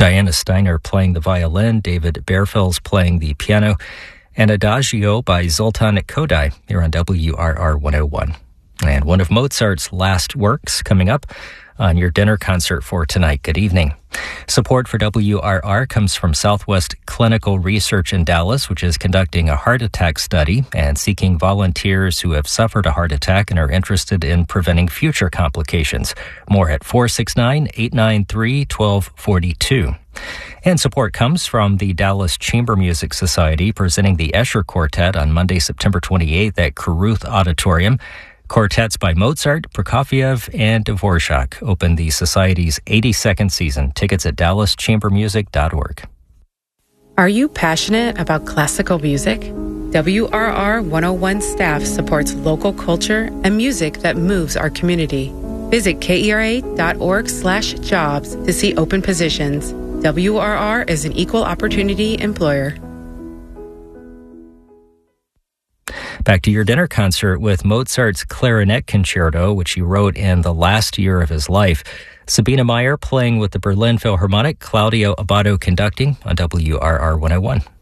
Diana Steiner playing the violin, David Bearfils playing the piano, and Adagio by Zoltan Kodály here on WRR 101. And one of Mozart's last works coming up on your dinner concert for tonight. Good evening. Support for WRR comes from Southwest Clinical Research in Dallas, which is conducting a heart attack study and seeking volunteers who have suffered a heart attack and are interested in preventing future complications. More at 469-893-1242. And support comes from the Dallas Chamber Music Society, presenting the Escher Quartet on Monday, September 28th at Caruth Auditorium. Quartets by Mozart, Prokofiev, and Dvorak open the Society's 82nd season. Tickets at dallaschambermusic.org. Are you passionate about classical music? WRR 101 staff supports local culture and music that moves our community. Visit kera.org/jobs to see open positions. WRR is an equal opportunity employer. Back to your dinner concert with Mozart's Clarinet Concerto, which he wrote in the last year of his life. Sabina Meyer playing with the Berlin Philharmonic, Claudio Abbado conducting on WRR 101.